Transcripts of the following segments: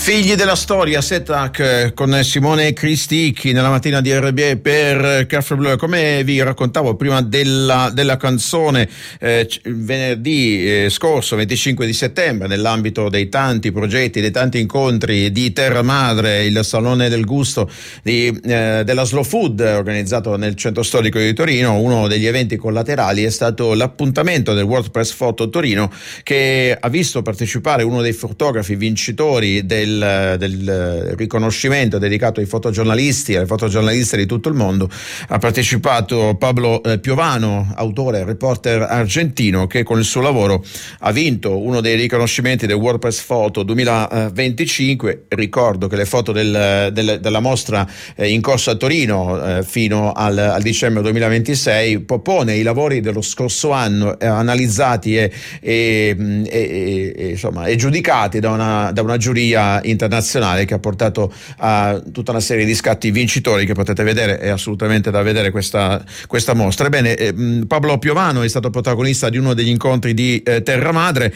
Figli della storia, Setac con Simone Cristicchi nella mattina di RBE per Caffè Blu. Come vi raccontavo prima della canzone, venerdì scorso, 25 di settembre, nell'ambito dei tanti progetti, dei tanti incontri di Terra Madre, il Salone del Gusto della Slow Food organizzato nel centro storico di Torino, uno degli eventi collaterali è stato l'appuntamento del World Press Photo Torino, che ha visto partecipare uno dei fotografi vincitori del riconoscimento dedicato ai fotogiornalisti e alle fotogiornaliste di tutto il mondo. Ha partecipato Pablo Piovano, autore e reporter argentino, che con il suo lavoro ha vinto uno dei riconoscimenti del World Press Photo 2025. Ricordo che le foto della mostra in corso a Torino fino al dicembre 2026 propone i lavori dello scorso anno analizzati e giudicati da una giuria internazionale che ha portato a tutta una serie di scatti vincitori che potete vedere. È assolutamente da vedere questa mostra. Ebbene, Pablo Piovano è stato protagonista di uno degli incontri di Terra Madre.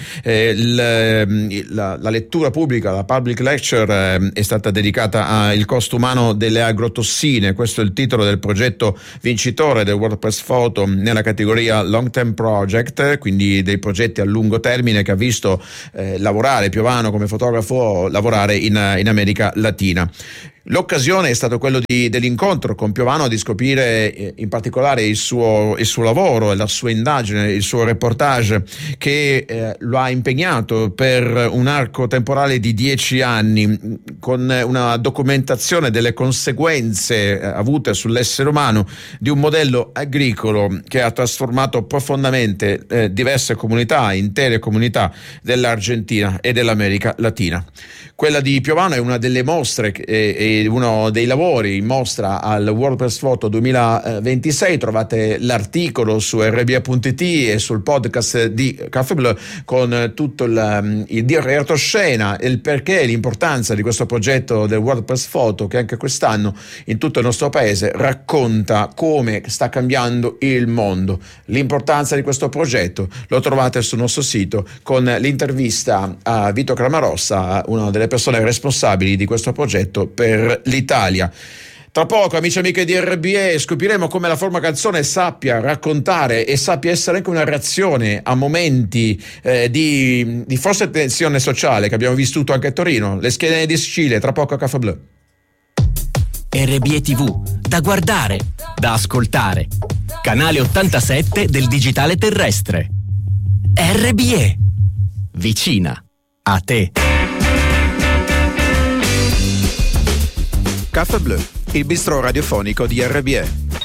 La lettura pubblica, la public lecture, è stata dedicata al costo umano delle agrotossine. Questo è il titolo del progetto vincitore del World Press Photo nella categoria Long Term Project, quindi dei progetti a lungo termine, che ha visto lavorare Piovano come fotografo, lavorare in America Latina. L'occasione è stato quello dell'incontro con Piovano, di scoprire in particolare il suo lavoro, la sua indagine, il suo reportage, che lo ha impegnato per un arco temporale di 10 anni, con una documentazione delle conseguenze avute sull'essere umano di un modello agricolo che ha trasformato profondamente diverse comunità, intere comunità dell'Argentina e dell'America Latina. Quella di Piovano è una delle mostre e uno dei lavori in mostra al World Press Photo 2026. Trovate l'articolo su rba.it e sul podcast di Caffè Blu con tutto il retroscena, il perché e l'importanza di questo progetto del World Press Photo, che anche quest'anno in tutto il nostro paese racconta come sta cambiando il mondo. L'importanza di questo progetto lo trovate sul nostro sito, con l'intervista a Vito Cramarossa, una delle persone responsabili di questo progetto per l'Italia. Tra poco, amici e amiche di RBE, scopriremo come la forma canzone sappia raccontare e sappia essere anche una reazione a momenti di forte tensione sociale che abbiamo vissuto anche a Torino. Le schiene di Sicilia, tra poco a Caffè Blu. RBE TV, da guardare, da ascoltare. Canale 87 del digitale terrestre. RBE, vicina a te. Caffè Blu, il bistrò radiofonico di RBE.